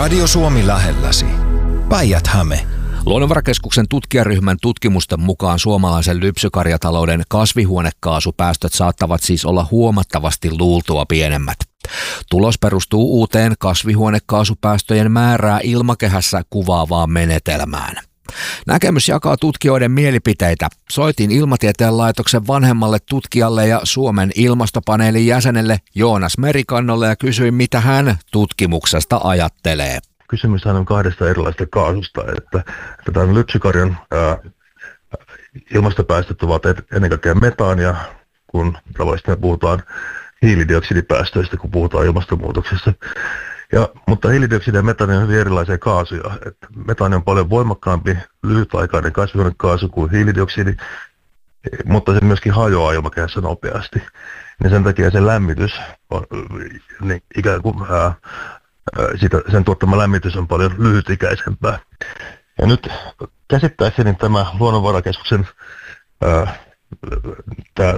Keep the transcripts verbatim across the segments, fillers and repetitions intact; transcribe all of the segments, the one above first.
Radio Suomi lähelläsi. Päijät-Häme. Luonnonvarakeskuksen tutkijaryhmän tutkimusten mukaan suomalaisen lypsykarjatalouden kasvihuonekaasupäästöt saattavat siis olla huomattavasti luultua pienemmät. Tulos perustuu uuteen kasvihuonekaasupäästöjen määrää ilmakehässä kuvaavaan menetelmään. Näkemys jakaa tutkijoiden mielipiteitä. Soitin Ilmatieteen laitoksen vanhemmalle tutkijalle ja Suomen ilmastopaneelin jäsenelle Joonas Merikannolle ja kysyin, mitä hän tutkimuksesta ajattelee. Kysymyshän on kahdesta erilaisesta kaasusta, että, että tämän lypsykarjan ää, ilmastopäästöt ovat ennen kaikkea metaania, kun tavallisesti me puhutaan hiilidioksidipäästöistä, kun puhutaan ilmastonmuutoksessa. Ja, mutta hiilidioksidi ja metaani on hyvin erilaisia kaasuja. Että metaani on paljon voimakkaampi lyhytaikainen kasvihuonekaasu kuin hiilidioksidi, mutta se myöskin hajoaa ilmakehässä nopeasti. Ja sen takia se lämmitys on niin ikään kuin ää, Sitä, sen tuottama lämmitys on paljon lyhytikäisempää. Ja nyt käsittääkseni tämä Luonnonvarakeskuksen ää, tää,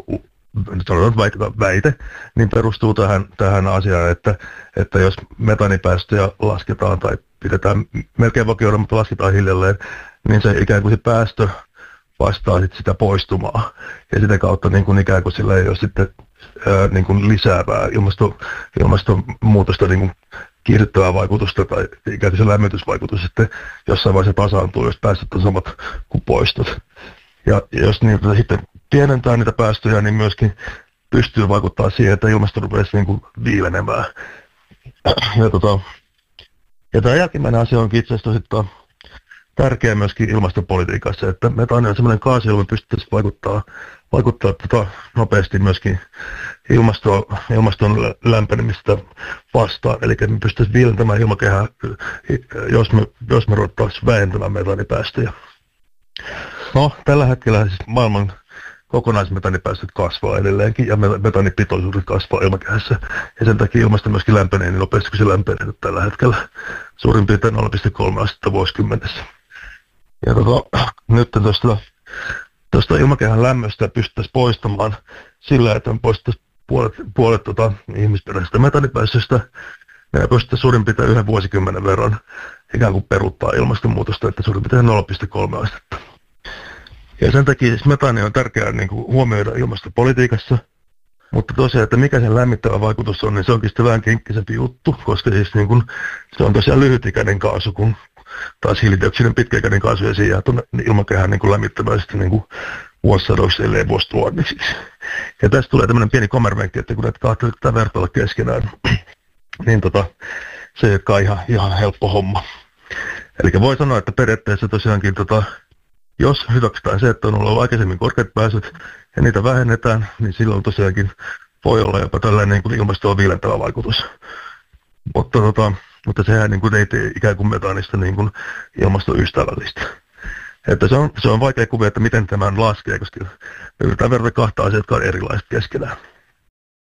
ää, väite niin perustuu tähän, tähän asiaan, että, että jos metaanipäästöjä lasketaan tai pidetään melkein vakioina, mutta lasketaan hiljalleen, niin se ikään kuin se päästö vastaa sit sitä poistumaa. Ja sitä kautta niin kuin ikään kuin sillä ei ole sitten ää, niin kuin lisäävää ilmasto, ilmastonmuutosta niin kuin kiihdyttävää vaikutusta tai ikään kuin se lämmitysvaikutus sitten jossain vaiheessa tasaantuu, jos päästöt on samat kuin poistot. Ja jos niitä sitten pienentää niitä päästöjä, niin myöskin pystyy vaikuttaa siihen, että ilmasto rupeaisi niin kuin viilenemään. Ja, tota, ja tämä jälkimmäinen asia onkin itse asiassa tosi tärkeä myöskin ilmastopolitiikassa, että metaani on sellainen kaasu, jolla me pystyttäisiin vaikuttaa, vaikuttaa tota nopeasti myöskin ilmasto, ilmaston lämpenemistä vastaan. Eli me pystyttäisiin viilentämään ilmakehää, jos me, jos me ruvettaisiin vähentämään metaanipäästöjä. No, tällä hetkellä siis maailman kokonaismetaanipäästöt kasvaa edelleenkin ja metaanipitoisuudet kasvaa ilmakehässä. Ja sen takia ilmasto myöskin lämpenee niin nopeasti kuin se lämpenee tällä hetkellä suurin piirtein nolla pilkku kolme astetta vuosikymmenessä. Ja tota, nyt tuosta, tuosta ilmakehän lämmöstä pystyttäisiin poistamaan sillä, että me poistettaisiin puolet, puolet tota, ihmisperäisestä metaanipäästöstä. Ja pystyttäisiin suurin piirtein yhden vuosikymmenen verran ikään kuin peruuttaa ilmastonmuutosta, että suurin piirtein nolla pilkku kolme astetta. Ja sen takia siis metaani on tärkeää niin kuin huomioida ilmastopolitiikassa, mutta tosiaan, että mikä sen lämmittävä vaikutus on, niin se onkin sitten vähän kinkkisempi juttu, koska siis niin kuin, se on tosiaan lyhytikäinen kaasu, kun taas hiilidioksidin pitkäikäinen kaasu ja siihen jää tuonne ilmakehään niin kuin lämmittämään sitten niin kuin vuosisadoiksi, ellei vuosituhanniksi. Ja tästä tulee tämmöinen pieni kommervenkki, että kun näitä kahta yritetään vertailla keskenään, niin tota, se ei olekaan ihan, ihan helppo homma. Eli voi sanoa, että periaatteessa tosiaankin tota, jos hyväksytään se, että on ollut aikaisemmin korkeat päästöt ja niitä vähennetään, niin silloin tosiaankin voi olla jopa tällainen niin kuin ilmastoon viilentävä vaikutus. Mutta, tota, mutta sehän niin kuin ei tee ikään kuin metaanista niin kuin ilmastoystävällistä. Että se on, se on vaikea kuvia, että miten tämän laskee, koska me yritetään verrata kahta asiaa, jotka on erilaiset keskenään.